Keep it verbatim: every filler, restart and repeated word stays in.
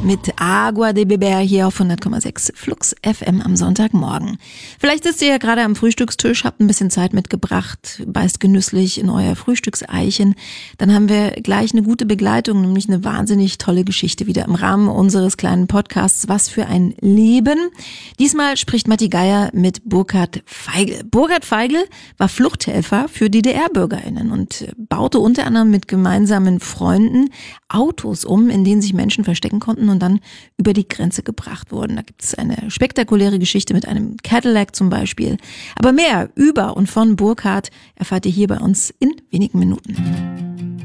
mit Agua de Beber hier auf hundert Komma sechs Flux F M am Sonntagmorgen. Vielleicht sitzt ihr ja gerade am Frühstückstisch, habt ein bisschen Zeit mitgebracht, beißt genüsslich in euer Frühstückseichen. Dann haben wir gleich eine gute Begleitung, nämlich eine wahnsinnig tolle Geschichte wieder im Rahmen unseres kleinen Podcasts Was für ein Leben. Diesmal spricht Matti Geier mit Burkhard Feigl. Burkhard Feigl war Fluchthelfer für D D R-BürgerInnen und baute unter anderem mit gemeinsamen Freunden Autos um, in denen sich Menschen verstecken konnten und dann über die Grenze gebracht wurden. Da gibt es eine spektakuläre Geschichte mit einem Cadillac zum Beispiel. Aber mehr über und von Burkhard erfahrt ihr hier bei uns in wenigen Minuten.